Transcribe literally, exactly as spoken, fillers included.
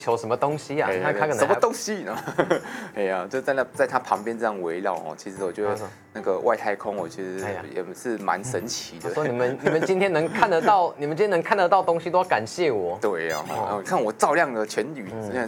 球什么东西啊？他他可能什么东西呢？哎呀，就在那在他旁边这样围绕哦，其实我觉得那个外太空，我其实也是蛮神奇的。 说你们你们今天能看得到，你们今天能看得到东西，都要感谢我。 对呀，看我照亮了全宇